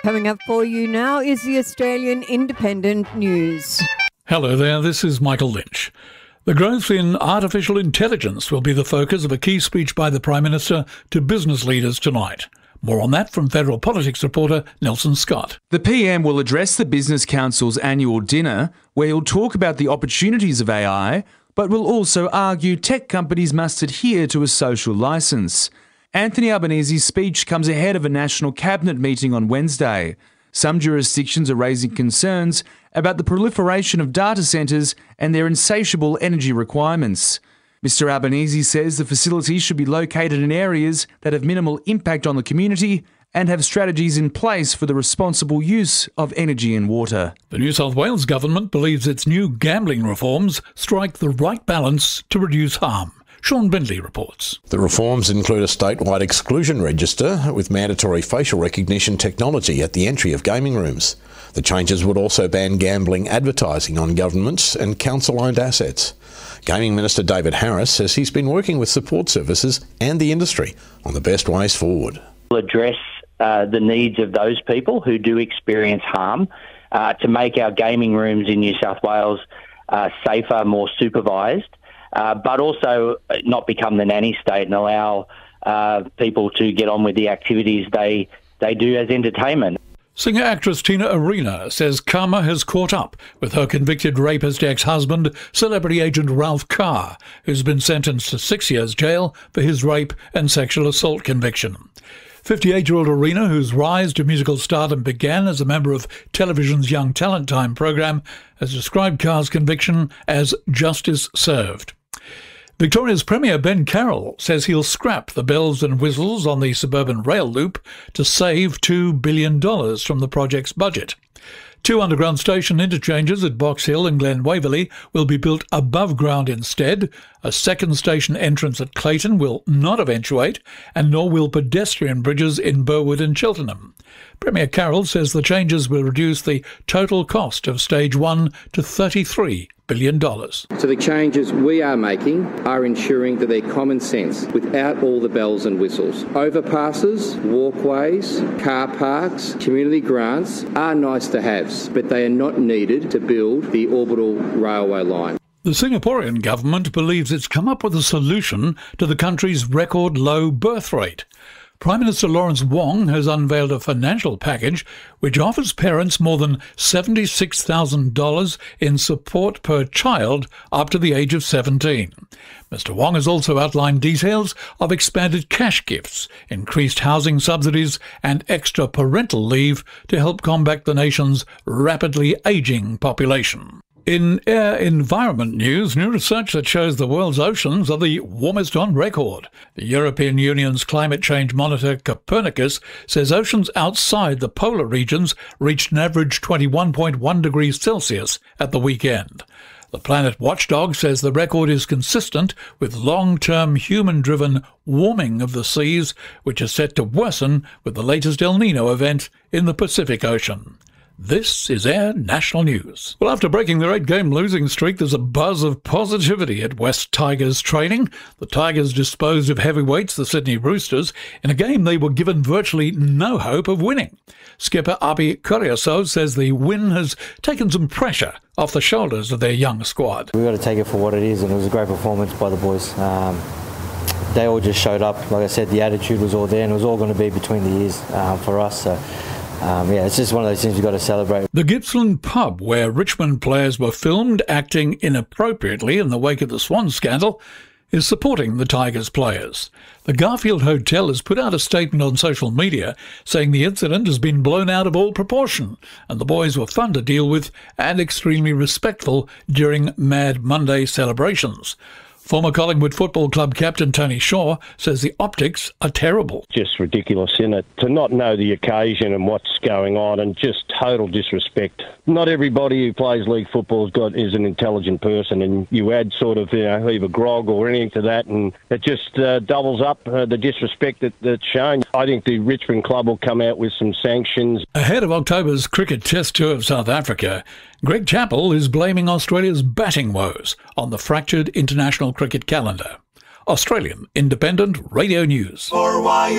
Coming up for you now is the Australian Independent News. Hello there, this is Michael Lynch. The growth in artificial intelligence will be the focus of a key speech by the Prime Minister to business leaders tonight. More on that from Federal Politics reporter Nelson Scott. The PM will address the Business Council's annual dinner, where he'll talk about the opportunities of AI, but will also argue tech companies must adhere to a social licence. Anthony Albanese's speech comes ahead of a National Cabinet meeting on Wednesday. Some jurisdictions are raising concerns about the proliferation of data centres and their insatiable energy requirements. Mr Albanese says the facilities should be located in areas that have minimal impact on the community and have strategies in place for the responsible use of energy and water. The New South Wales government believes its new gambling reforms strike the right balance to reduce harm. Sean Bindley reports. The reforms include a statewide exclusion register with mandatory facial recognition technology at the entry of gaming rooms. The changes would also ban gambling advertising on government and council-owned assets. Gaming Minister David Harris says he's been working with support services and the industry on the best ways forward. We'll address the needs of those people who do experience harm to make our gaming rooms in New South Wales safer, more supervised. But also not become the nanny state and allow people to get on with the activities they do as entertainment. Singer-actress Tina Arena says karma has caught up with her convicted rapist ex-husband, celebrity agent Ralph Carr, who's been sentenced to 6 years jail for his rape and sexual assault conviction. 58-year-old Arena, whose rise to musical stardom began as a member of television's Young Talent Time programme, has described Carr's conviction as justice served. Victoria's Premier Ben Carroll says he'll scrap the bells and whistles on the suburban rail loop to save $2 billion from the project's budget. 2 underground station interchanges at Box Hill and Glen Waverley will be built above ground instead. A second station entrance at Clayton will not eventuate, and nor will pedestrian bridges in Burwood and Cheltenham. Premier Carroll says the changes will reduce the total cost of Stage 1 to $33 billion. So the changes we are making are ensuring that they're common sense without all the bells and whistles. Overpasses, walkways, car parks, community grants are nice to haves, but they are not needed to build the orbital railway line. The Singaporean government believes it's come up with a solution to the country's record low birth rate. Prime Minister Lawrence Wong has unveiled a financial package which offers parents more than $76,000 in support per child up to the age of 17. Mr Wong has also outlined details of expanded cash gifts, increased housing subsidies and extra parental leave to help combat the nation's rapidly ageing population. In air environment news, new research that shows the world's oceans are the warmest on record. The European Union's climate change monitor Copernicus says oceans outside the polar regions reached an average 21.1 degrees Celsius at the weekend. The Planet Watchdog says the record is consistent with long-term human-driven warming of the seas, which is set to worsen with the latest El Nino event in the Pacific Ocean. This is Air National News. Well, after breaking their 8-game losing streak, there's a buzz of positivity at West Tigers training. The Tigers disposed of heavyweights, the Sydney Roosters, in a game they were given virtually no hope of winning. Skipper Abi Kuriaso says the win has taken some pressure off the shoulders of their young squad. We've got to take it for what it is, and it was a great performance by the boys. They all just showed up. Like I said, the attitude was all there, and it was all going to be between the ears for us. So. It's just one of those things you've got to celebrate. The Gippsland pub, where Richmond players were filmed acting inappropriately in the wake of the Swan scandal, is supporting the Tigers players. The Garfield Hotel has put out a statement on social media saying the incident has been blown out of all proportion and the boys were fun to deal with and extremely respectful during Mad Monday celebrations. Former Collingwood Football Club captain Tony Shaw says the optics are terrible. Just ridiculous, isn't it? To not know the occasion and what's going on, and just total disrespect. Not everybody who plays league football is an intelligent person, and you add sort of either grog or anything to that, and it just doubles up the disrespect that's shown. I think the Richmond club will come out with some sanctions. Ahead of October's cricket test tour of South Africa, Greg Chappell is blaming Australia's batting woes on the fractured international cricket calendar. Australian Independent Radio News.